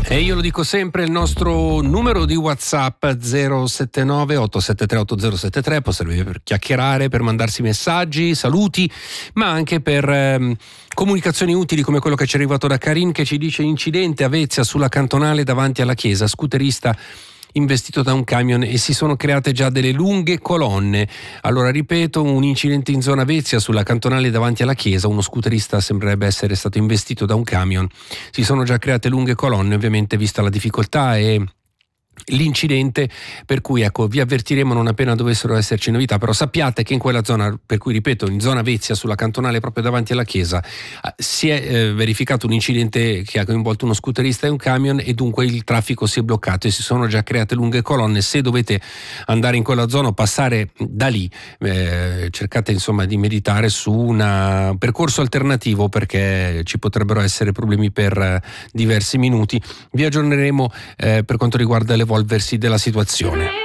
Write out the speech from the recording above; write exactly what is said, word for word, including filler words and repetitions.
E io lo dico sempre, il nostro numero di WhatsApp zero sette nove otto sette tre otto zero sette tre può servire per chiacchierare, per mandarsi messaggi, saluti, ma anche per ehm, comunicazioni utili come quello che ci è arrivato da Karin, che ci dice: incidente a Vezia sulla cantonale davanti alla chiesa, scooterista investito da un camion e si sono create già delle lunghe colonne. Allora ripeto, un incidente in zona Vezia sulla cantonale davanti alla chiesa, uno scooterista sembrerebbe essere stato investito da un camion, si sono già create lunghe colonne, ovviamente vista la difficoltà e l'incidente, per cui ecco vi avvertiremo non appena dovessero esserci novità, però sappiate che in quella zona, per cui ripeto in zona Vezia sulla cantonale proprio davanti alla chiesa, si è eh, verificato un incidente che ha coinvolto uno scooterista e un camion e dunque il traffico si è bloccato e si sono già create lunghe colonne. Se dovete andare in quella zona o passare da lì, eh, cercate insomma di meditare su un percorso alternativo, perché ci potrebbero essere problemi per eh, diversi minuti. Vi aggiorneremo eh, per quanto riguarda l'evolversi della situazione.